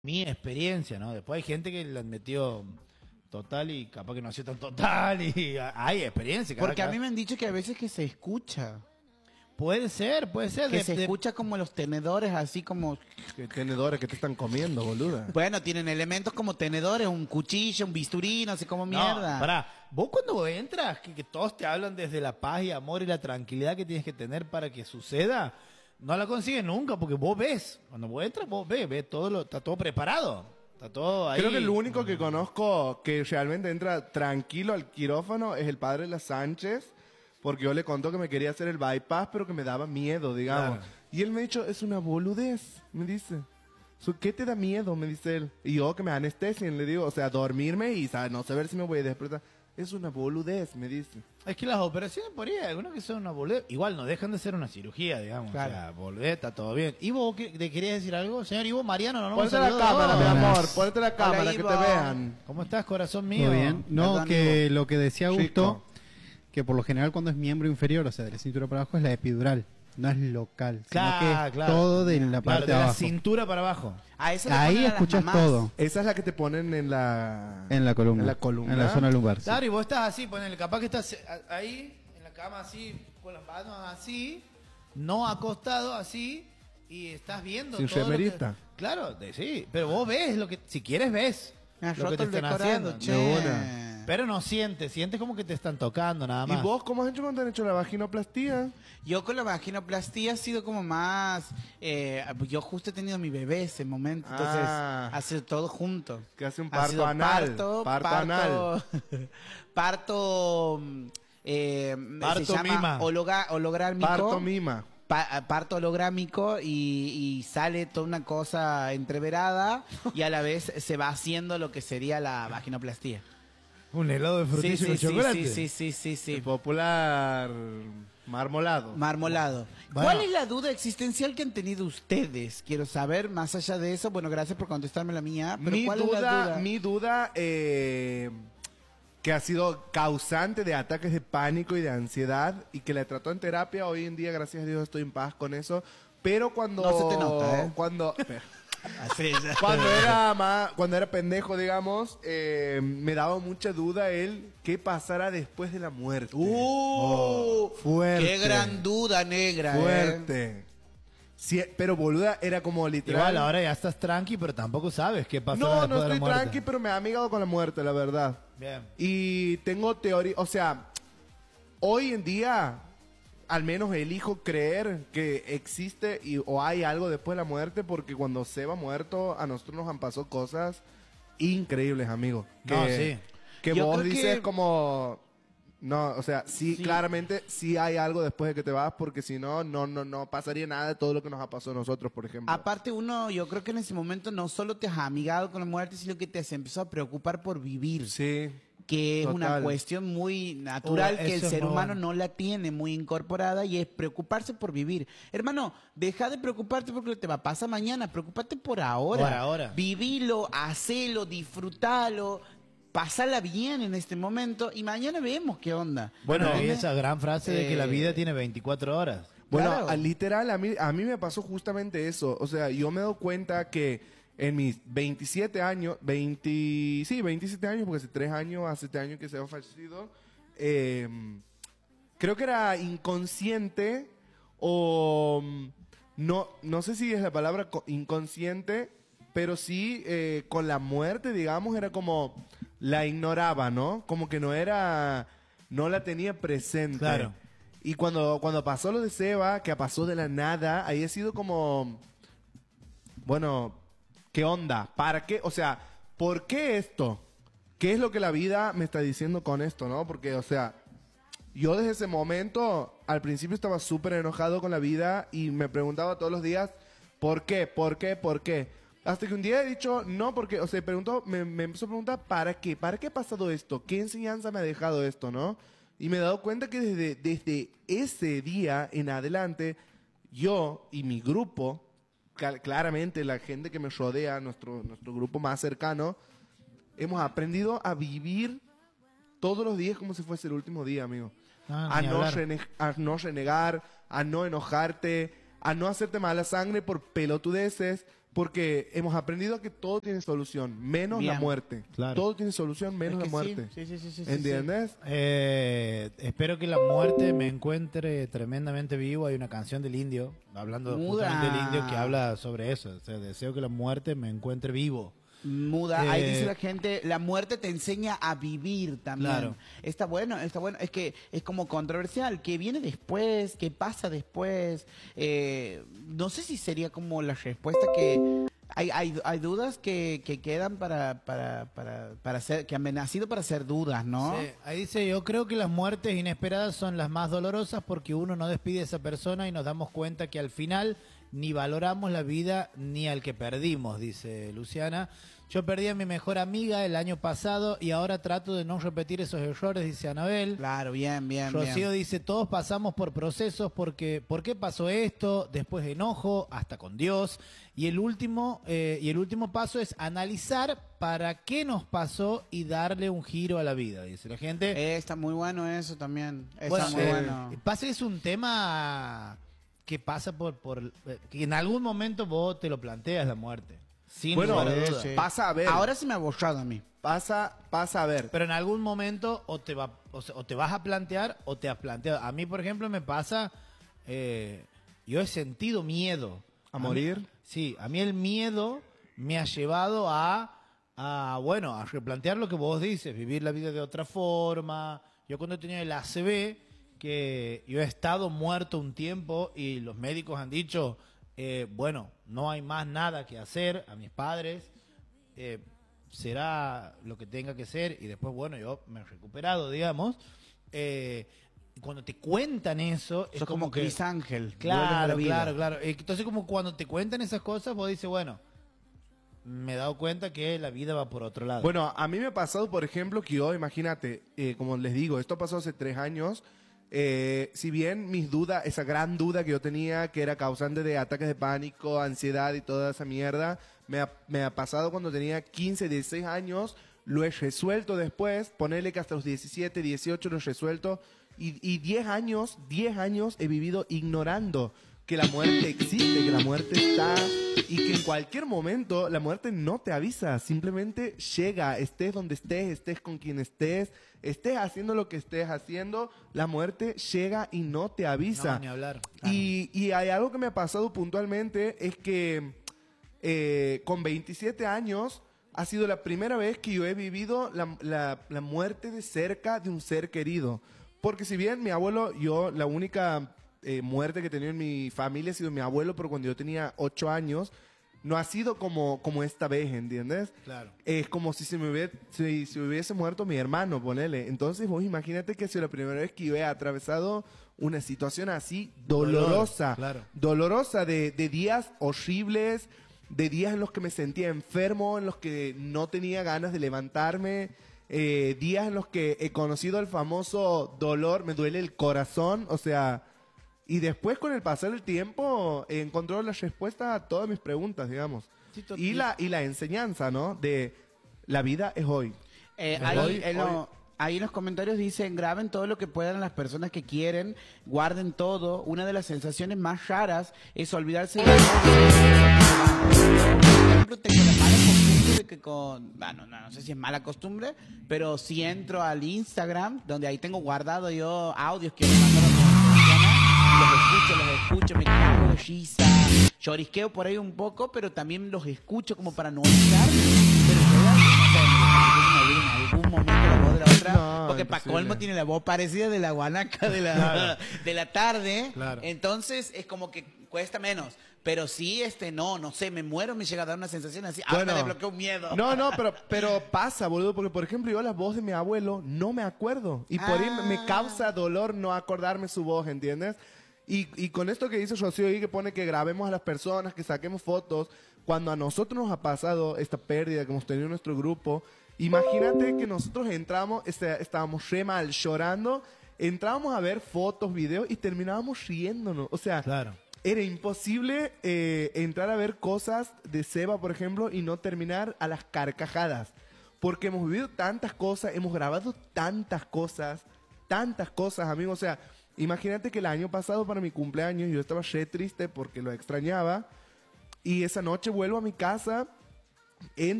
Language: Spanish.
mi experiencia, ¿no? Después hay gente que la metió total y capaz que no ha sido tan total y hay experiencia. Porque a mí me han dicho que a veces que se escucha. Puede ser. Que se escucha como los tenedores, así como... ¿Qué tenedores que te están comiendo, boluda? Bueno, tienen elementos como tenedores, un cuchillo, un bisturí, no sé cómo mierda. No, pará, vos cuando entras, que todos te hablan desde la paz y amor y la tranquilidad que tienes que tener para que suceda, no la consigues nunca, porque vos ves, cuando vos entras, vos ves todo está todo preparado, está todo ahí. Creo que el único que conozco que realmente entra tranquilo al quirófano es el padre de la Sánchez, porque yo le contó que me quería hacer el bypass, pero que me daba miedo, digamos. Claro. Y él me ha dicho, es una boludez, me dice. ¿Qué te da miedo? Me dice él. Y yo que me anestesien, le digo, o sea, dormirme y no saber si me voy a despertar. Es una boludez, me dice. Es que las operaciones por ahí, algunas que son una boludez, igual no dejan de ser una cirugía, digamos. Claro. O sea, boludez, está todo bien. ¿Ivo, te querías decir algo? Señor Ivo Mariano, no Ponte la cámara, mi amor, ponte la cámara, que Ivo. te vean. ¿Cómo estás, corazón mío? Muy bien. No, Perdón, que Ivo. lo que decía Augusto, Chico. que por lo general cuando es miembro inferior, o sea, de la cintura para abajo, es la epidural. No es local, Claro, sino que es claro. todo de la Claro, parte de de la abajo. cintura para abajo. A eso le Ahí ponen a las escuchas mamás. todo. Esa es la que te ponen en la... En la columna. En la columna. En la zona lumbar. sí. Claro, y vos estás así, ponele, capaz que estás ahí, en la cama así, con las manos así, no acostado así, y estás viendo Sin todo lo que- remerita. Claro, sí, pero vos ves lo que, si quieres ves Me has lo que roto te el están decorado, haciendo. che. De una. Pero no sientes como que te están tocando nada ¿Y más. vos cómo has hecho cuando te han hecho la vaginoplastía? Yo con la vaginoplastía ha sido como más... yo justo he tenido mi bebé ese momento, entonces Ah. ha sido todo junto. Que hace un Ha parto sido anal. Parto anal. Parto... Parto se llama mima. holográmico. Parto mima. Parto holográmico y sale toda una cosa entreverada y a la vez se va haciendo lo que sería la vaginoplastía. Un helado de frutilla Sí, con sí, chocolate. sí. El popular marmolado. Marmolado. Bueno. ¿Cuál es la duda existencial que han tenido ustedes? Quiero saber, más allá de eso, bueno, gracias por contestarme la mía, pero Mi ¿cuál es la duda? duda, que ha sido causante de ataques de pánico y de ansiedad y que la trató en terapia, hoy en día, gracias a Dios, estoy en paz con eso. Pero cuando... No se te nota, ¿eh? Cuando cuando era pendejo, digamos, me daba mucha duda el qué pasará después de la muerte. Fuerte. ¡Qué gran duda negra! Fuerte. Sí, pero boluda, era como literal. Igual ahora ya estás tranqui, pero tampoco sabes qué pasa No, después no de la estoy muerte. tranqui, pero me ha amigado con la muerte, la verdad. Bien. Y tengo teoría, o sea, hoy en día, al menos elijo creer que existe o hay algo después de la muerte, porque cuando Seba muerto, a nosotros nos han pasado cosas increíbles, amigo. No, sí. Que Yo vos creo dices que- como... No, o sea, sí, Sí. claramente sí hay algo después de que te vas, porque si no, no pasaría nada de todo lo que nos ha pasado a nosotros, por ejemplo. Aparte uno, yo creo que en ese momento no solo te has amigado con la muerte, sino que te has empezado a preocupar por vivir. Sí. Que es una Total. cuestión muy natural que el eso es ser muy humano bueno. no la tiene muy incorporada y es preocuparse por vivir. Hermano, deja de preocuparte porque te va a pasar mañana, preocúpate por ahora. Por ahora. Vivilo, hacelo, disfrútalo, pasala bien en este momento y mañana vemos qué onda. Bueno, y ¿Entiendes? esa gran frase de que la Eh, vida tiene 24 horas. Bueno, Claro. literal, a mí me pasó justamente eso. O sea, yo me he dado cuenta que en mis 27 años, 27 años, porque hace 7 años que se ha fallecido, creo que era inconsciente o no sé si es la palabra inconsciente, pero sí con la muerte, digamos, era como la ignoraba, ¿no? Como que no la tenía presente. Claro. Y cuando pasó lo de Seba, que pasó de la nada, ahí ha sido como, bueno, ¿qué onda? ¿Para qué? O sea, ¿por qué esto? ¿Qué es lo que la vida me está diciendo con esto, no? Porque, o sea, yo desde ese momento, al principio estaba súper enojado con la vida y me preguntaba todos los días, ¿por qué? ¿Por qué? ¿Por qué? Hasta que un día he dicho, no, porque, o sea, me empezó a preguntar, ¿para qué? ¿Para qué ha pasado esto? ¿Qué enseñanza me ha dejado esto, no? Y me he dado cuenta que desde ese día en adelante, yo y mi grupo, claramente la gente que me rodea, nuestro grupo más cercano, hemos aprendido a vivir todos los días como si fuese el último día, amigo. Ah, ni hablar. A no renegar, a no enojarte, a no hacerte mala sangre por pelotudeces, Porque hemos aprendido que todo tiene solución, menos Bien. la muerte. Claro. Todo tiene solución, menos Es la que muerte. sí. ¿Entiendes? Espero que la muerte me encuentre tremendamente vivo. Hay una canción del Indio, hablando Muda. justamente del Indio, que habla sobre eso. O sea, deseo que la muerte me encuentre vivo. Muda, ahí Eh, dice la gente, la muerte te enseña a vivir también. Claro. Está bueno, es que es como controversial, que viene después, que pasa después. No sé si sería como la respuesta que hay dudas que quedan para ser, que han nacido para ser dudas, ¿no? Sí, ahí dice, yo creo que las muertes inesperadas son las más dolorosas porque uno no despide a esa persona y nos damos cuenta que al final ni valoramos la vida ni al que perdimos, dice Luciana. Yo perdí a mi mejor amiga el año pasado y ahora trato de no repetir esos errores, dice Anabel. Claro, bien. Rocío dice, todos pasamos por procesos porque ¿por qué pasó esto? Después enojo, hasta con Dios. Y el último paso es analizar para qué nos pasó y darle un giro a la vida, dice la gente. Está muy bueno eso también. Está Bueno, muy bueno. pasa que es un tema que pasa que en algún momento vos te lo planteas la muerte. Sin Bueno, lugar a dudas. sí. pasa a ver. Ahora se me ha borrado a mí. Pasa a ver. Pero en algún momento o te vas a plantear o te has planteado. A mí, por ejemplo, me pasa, yo he sentido miedo. ¿A morir? Sí, a mí el miedo me ha llevado a replantear lo que vos dices, vivir la vida de otra forma. Yo cuando tenía el ACV, que yo he estado muerto un tiempo y los médicos han dicho, no hay más nada que hacer a mis padres, será lo que tenga que ser y después, yo me he recuperado, digamos. Cuando te cuentan eso, es Sos como que... Cris Ángel. vuelves a la Claro, vida. claro. Entonces, como cuando te cuentan esas cosas, vos dices, me he dado cuenta que la vida va por otro lado. Bueno, a mí me ha pasado, por ejemplo, que yo, imagínate, como les digo, esto pasó hace 3 años. Si bien mis dudas, esa gran duda que yo tenía, que era causante de ataques de pánico, ansiedad y toda esa mierda, me ha pasado cuando tenía 15, 16 años, lo he resuelto después, ponerle que hasta los 17, 18 lo he resuelto, y 10 años he vivido ignorando que la muerte existe, que la muerte está, y que en cualquier momento la muerte no te avisa, simplemente llega, estés donde estés con quien estés haciendo lo que estés haciendo, la muerte llega y no te avisa. No, ni hablar. Y hay algo que me ha pasado puntualmente, es que con 27 años ha sido la primera vez que yo he vivido la muerte de cerca de un ser querido. Porque si bien mi abuelo, la única muerte que he tenido en mi familia ha sido mi abuelo, pero cuando yo tenía 8 años, no ha sido como esta vez, ¿entiendes? Claro. Es como si se hubiese muerto mi hermano, ponele. Entonces vos imagínate que ha sido la primera vez que yo he atravesado una situación así dolorosa. Claro. Dolorosa de días horribles, de días en los que me sentía enfermo, en los que no tenía ganas de levantarme, días en los que he conocido el famoso dolor, me duele el corazón, o sea... Y después, con el pasar del tiempo, encontró la respuesta a todas mis preguntas, digamos. Sí, Y la enseñanza, ¿no? De la vida es hoy. Ahí en los comentarios dicen, graben todo lo que puedan las personas que quieren, guarden todo. Una de las sensaciones más raras es olvidarse de... Por ejemplo, tengo la mala costumbre de que no sé si es mala costumbre, pero si entro al Instagram, donde ahí tengo guardado yo audios que me mandaron los escucho, me cago de risa, llorisqueo por ahí un poco, pero también los escucho como para no olvidarme. Pero en realidad, me olvido en algún momento la voz de la otra, No, porque para imposible. colmo tiene la voz parecida de la guanaca de la tarde, Claro. Entonces es como que cuesta menos. Pero sí, no sé, me muero, me llega a dar una sensación así, ahora me desbloqueo un miedo. No, pero pasa, boludo, porque por ejemplo yo la voz de mi abuelo no me acuerdo. Y por ahí me causa dolor no acordarme su voz, ¿entiendes? Y con esto que dice Rocío ahí, que pone que grabemos a las personas, que saquemos fotos, cuando a nosotros nos ha pasado esta pérdida que hemos tenido en nuestro grupo, imagínate que nosotros estábamos re mal, llorando, entrábamos a ver fotos, videos y terminábamos riéndonos. O sea, Claro. era imposible entrar a ver cosas de Seba, por ejemplo, y no terminar a las carcajadas. Porque hemos vivido tantas cosas, hemos grabado tantas cosas, amigos. O sea, imagínate que el año pasado para mi cumpleaños yo estaba re triste porque lo extrañaba. Y esa noche vuelvo a mi casa, entro